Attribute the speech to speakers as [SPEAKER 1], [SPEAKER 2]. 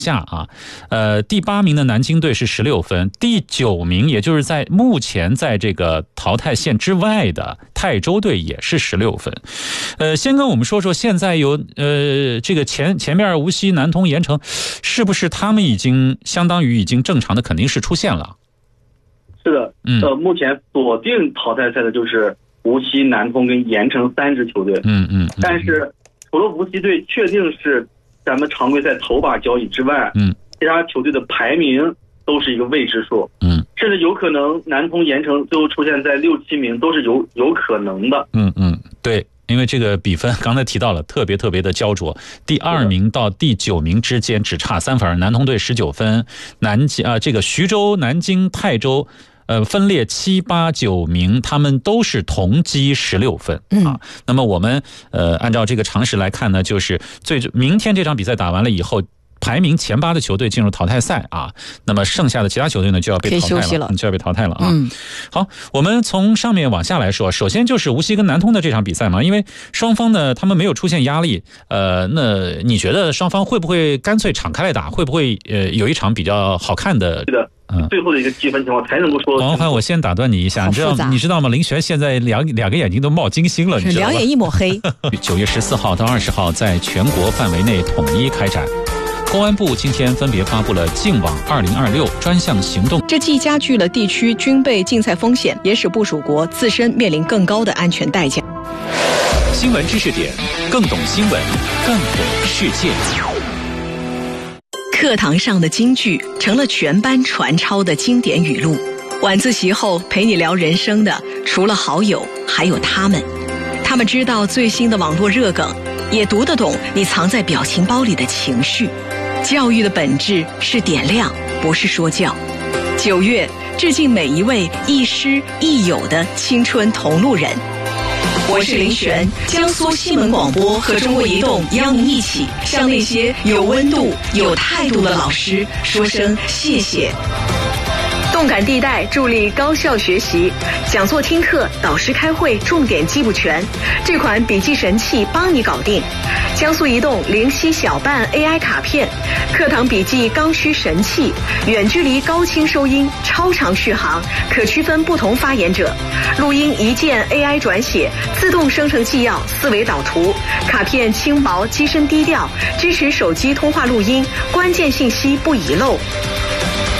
[SPEAKER 1] 下啊，第8名的南京队是16分，第9名也就是目前在这个淘汰线之外的泰州队也是16分。先跟我们说说现在有这个前面无锡、南通、盐城，是不是他们已经相当于已经正常的肯定是出现了？
[SPEAKER 2] 是的，目前锁定淘汰赛的就是无锡、南通跟盐城3支球队。但是除了无锡队确定是咱们常规赛头把交椅之外，其他球队的排名都是一个未知数，甚至有可能南通、盐城最后出现在6、7名都是有可能的。
[SPEAKER 1] 对，因为这个比分刚才提到了，特别的焦灼，第2名到第9名之间只差3分，南通队19分，这个徐州、南京、泰州。分列7、8、9名，他们都是同积16分啊。那么我们按照这个常识来看呢，就是明天这场比赛打完了以后，排名前8的球队进入淘汰赛啊，那么剩下的其他球队呢就要被淘汰了啊。好，我们从上面往下来说，首先就是无锡跟南通的这场比赛嘛，因为双方呢他们没有出现压力，那你觉得双方会不会干脆敞开来打？会不会有一场比较好看的？
[SPEAKER 2] 是的。最后的一个积分情况才能够说。
[SPEAKER 1] 王欢，我先打断你一下，你知道吗？林璇现在两个眼睛都冒金星了，你知道吗？
[SPEAKER 3] 两眼一抹黑。
[SPEAKER 1] 9月14号到20号在全国范围内统一开展。公安部今天分别发布了净网2026专项行动，
[SPEAKER 3] 这既加剧了地区军备竞赛风险，也使部属国自身面临更高的安全代价。
[SPEAKER 1] 新闻知识点，更懂新闻，更懂世界。
[SPEAKER 3] 课堂上的金句成了全班传抄的经典语录。晚自习后陪你聊人生的，除了好友，还有他们。他们知道最新的网络热梗，也读得懂你藏在表情包里的情绪。教育的本质是点亮，不是说教。9月，致敬每一位亦师亦友的青春同路人。我是林璇，江苏新闻广播和中国移动邀您一起向那些有温度、有态度的老师说声谢谢。动感地带助力高效学习，讲座听课，导师开会，重点记不全，这款笔记神器帮你搞定。江苏移动灵犀小办 AI 卡片，课堂笔记刚需神器，远距离高清收音，超长续航，可区分不同发言者，录音一键 AI 转写，自动生成纪要，4维导图，卡片轻薄，机身低调，支持手机通话录音，关键信息不遗漏。